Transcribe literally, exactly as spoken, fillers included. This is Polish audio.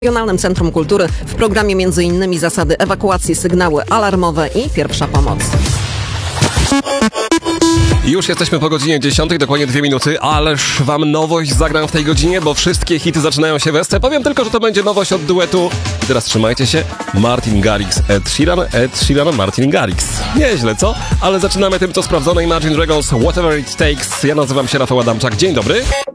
Regionalnym Centrum Kultury w programie między innymi zasady ewakuacji, sygnały alarmowe i pierwsza pomoc. Już jesteśmy po godzinie dziesiątej, dokładnie dwie minuty, ależ wam nowość zagram w tej godzinie, bo wszystkie hity zaczynają się we sce. Powiem tylko, że to będzie nowość od duetu. I teraz trzymajcie się. Martin Garrix, Ed Sheeran, Ed Sheeran, Martin Garrix. Nieźle, co? Ale zaczynamy tym, co sprawdzone. Imagine Dragons, Whatever It Takes. Ja nazywam się Rafał Adamczak. Dzień dobry.